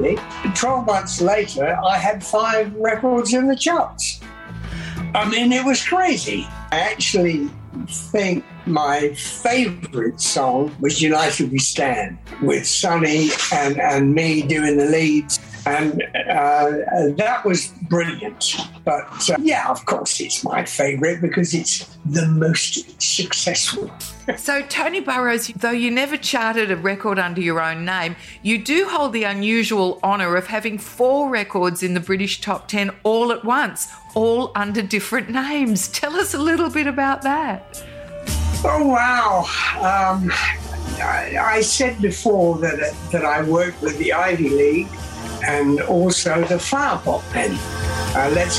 Republic. 12 months later, I had 5 records in the charts. I mean, it was crazy. I actually think my favourite song was United We Stand, with Sonny and me doing the leads. And that was brilliant. But yeah, of course, it's my favourite because it's the most successful. So, Tony Burrows, though you never charted a record under your own name, you do hold the unusual honour of having 4 records in the British top 10 all at once, all under different names. Tell us a little bit about that. Oh, wow. I said before that I worked with the Ivy League and also the Flower Pot Men. Let's